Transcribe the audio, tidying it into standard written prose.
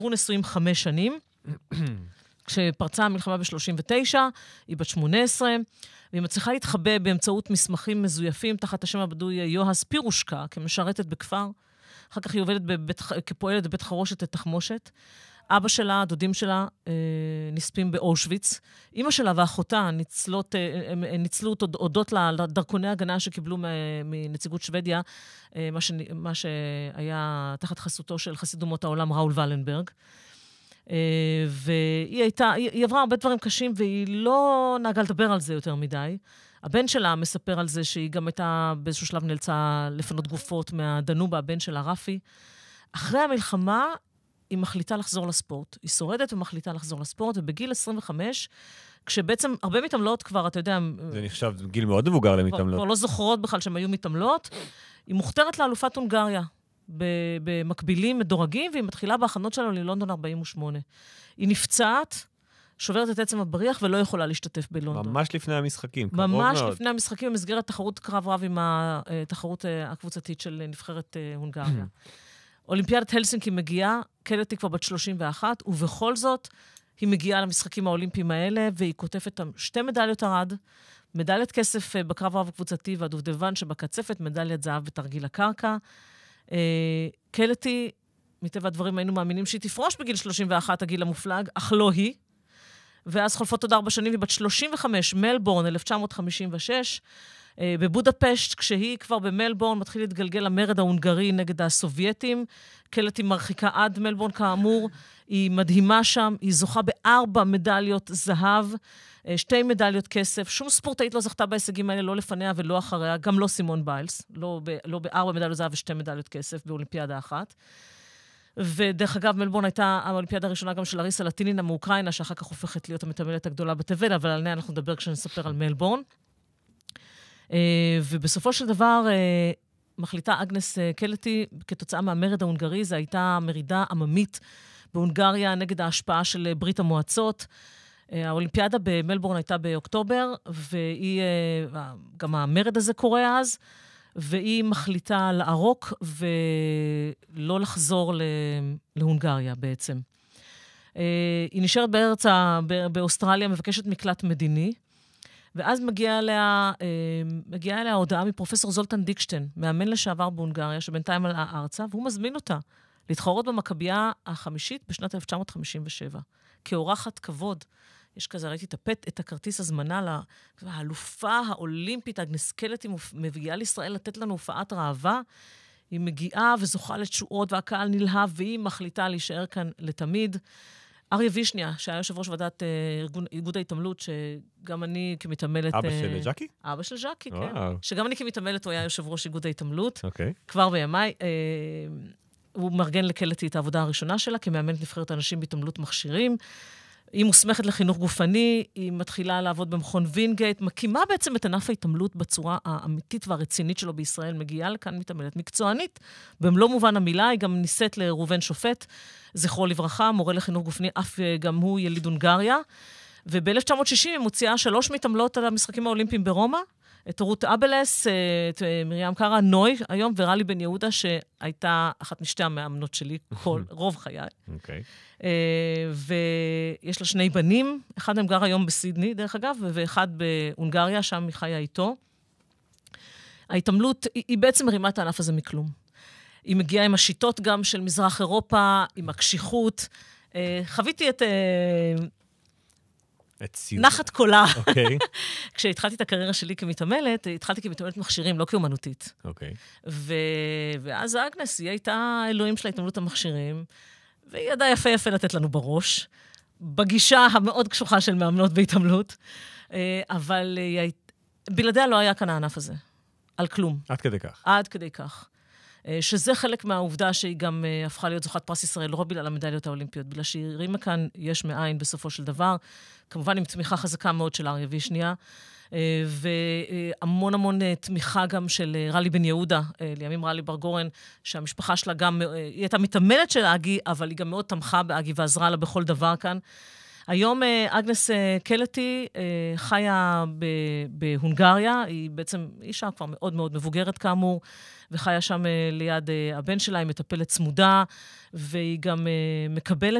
עברו נשואים 5 שנים, כשפרצה המלחמה ב-39, היא בת 18, והיא מצליחה להתחבא באמצעות מסמכים מזויפים, תחת השם הבדוי יוהס פירושקה, כמשרתת בכפר. אחר כך היא עובדת כפועלת בבית חרושת לתחמושת. אבא שלה, הדודים שלה, נספים באושוויץ. אמא שלה ואחותה ניצלו אותו הודות לדרכוני הגנה שקיבלו מנציגות שוודיה, מה שהיה תחת חסותו של חסיד אומות העולם ראול ולנברג. והיא עברה הרבה דברים קשים, והיא לא נהגה לדבר על זה יותר מדי. הבן שלה מספר על זה שהיא גם הייתה באיזשהו שלב נאלצה לפנות גופות מהדנובה, הבן שלה רפי. אחרי המלחמה, היא מחליטה לחזור לספורט. היא שורדת ומחליטה לחזור לספורט, ובגיל 25, כשבעצם הרבה מתעמלות כבר, אתה יודע... זה נחשב גיל מאוד מבוגר למתעמלות. כבר לא זוכרות בכלל שהן היו מתעמלות. היא מוכתרת לאלופת הונגריה, במקבילים מדורגים, והיא מתחילה בהכנות שלה ללונדון 48. היא נפצעת, שוברת את עצם הבריח, ולא יכולה להשתתף בלונדון. ממש לפני המשחקים, קרוב מאוד. ממש לפני המשחקים, במסגרת תחרות קרב רב עם התחרות הקבוצתית של נבחרת הונגריה. אולימפיאדת הלסינקי מגיעה, קלטי כבר בת 31, ובכל זאת היא מגיעה למשחקים האולימפיים האלה, והיא כותפת 2 מדליות ארד, מדליית כסף בקרב רב הקבוצתי, והדובדבן שבקצפת, מדליית זהב בתרגיל הקרקע. קלטי, מטבע הדברים היינו מאמינים שהיא תפרוש בגיל 31, הגיל המופלג, אך לא היא. ואז חולפות עוד 4 שנים, ובת 35, מלבורן, 1956, בבודפשט, כשהיא כבר במלבורן, מתחיל להתגלגל למרד ההונגרי נגד הסובייטים. קלטי מרחיקה עד מלבורן כאמור, היא מדהימה שם, היא זוכה ב4 מדליות זהב, 2 מדליות כסף, שום ספורטאית לא זכתה בהישגים האלה, לא לפניה ולא אחריה, גם לא סימון ביילס, לא ב4 מדליות זהב ו2 מדליות כסף באולימפיאדה אחת. ודרך אגב, מלבורן הייתה האולימפיאדה הראשונה גם של אריסה לטינין מאוקראינה, שאחר כך הופכת להיות המתעמלת הגדולה בתבל, אבל עליה אנחנו נדבר כשנספר על מלבורן. ובסופו של דבר, מחליטה אגנס קלטי, כתוצאה מהמרד ההונגרי, זו הייתה מרידה עממית בהונגריה נגד ההשפעה של ברית המועצות. האולימפיאדה במלבורן הייתה באוקטובר, וגם המרד הזה קורה אז, והיא מחליטה לערוק ולא לחזור להונגריה בעצם. היא נשארת באוסטרליה, מבקשת מקלט מדיני, ואז מגיעה אליה הודעה מפרופסור זולטן דיקשטיין, מאמן לשעבר בהונגריה, שבינתיים עלה ארצה, והוא מזמין אותה להתחרות במכבייה החמישית בשנת 1957, כאורחת כבוד. יש כזה, ראיתי את הכרטיס הזמנה לאלופה האולימפית, אגנס קלטי מביאה לישראל לתת לנו הופעת ראווה, היא מגיעה וזוכה לתשואות, והקהל נלהב, והיא מחליטה להישאר כאן לתמיד. אריה וישניה, שהיה יושב ראש ועדת איגוד ההתעמלות, שגם אני כמתעמלת... אבא של ז'קי? אבא של ז'קי, כן. שגם אני כמתעמלת, הוא היה יושב ראש איגוד ההתעמלות. אוקיי. כבר בימיי, הוא מארגן לקלטי את העבודה הראשונה שלה, כמאמנת נבחרת אנשים בהתעמלות מכשירים. היא מוסמכת לחינוך גופני, היא מתחילה לעבוד במכון וינגייט, מקימה בעצם את ענף ההתעמלות בצורה האמיתית והרצינית שלו בישראל, מגיעה לכאן מתעמלת מקצוענית. במלוא מובן המילה, היא גם ניסית לראובן שופט, זכרו לברכה, מורה לחינוך גופני, אף גם הוא יליד הונגריה. וב-1960 היא מוציאה 3 מתעמלות על המשחקים האולימפיים ברומא, את רות אבלס, את מרים קרה, נוי, היום, ורלי בן יהודה, שהייתה אחת משתי המאמנות שלי, רוב חיי. אוקיי. ויש לה 2 בנים, אחד מהם גר היום בסידני, דרך אגב, ואחד בהונגריה, שם היא חיה איתו. ההתעמלות, היא בעצם מרימה את הענף הזה מכלום. היא מגיעה עם השיטות גם של מזרח אירופה, עם הקשיחות. חוויתי את נחת קולה. אוקיי. כשהתחלתי את הקריירה שלי כמתעמלת, התחלתי כמתעמלת מכשירים, לא כאומנותית. אוקיי. ואז אגנס, היא הייתה אלוהים של ההתעמלות המכשירים, והיא ידעה יפה לתת לנו בראש, בגישה המאוד קשוחה של מאמנות בהתעמלות, אבל בלעדיה לא היה כאן הענף הזה, על כלום. עד כדי כך. עד כדי כך. שזה חלק מהעובדה שהיא גם הפכה להיות זוכת פרס ישראל, לא רק בגלל המדליות האולימפיות, בגלל שהיא הרימה כאן יש מאין בסופו של דבר, כמובן עם תמיכה חזקה מאוד של אריה וישניה, והמון המון תמיכה גם של רלי בן יהודה, לימים רלי בר גורן, שהמשפחה שלה גם, היא הייתה מתעמלת של אגי, אבל היא גם מאוד תמכה באגי ועזרה לה בכל דבר כאן. היום אגנס קלטי חיה בהונגריה, היא בעצם אישה כבר מאוד מאוד מבוגרת כאמור, וחיה שם ליד הבן שלה, היא מטפלת צמודה, והיא גם מקבלת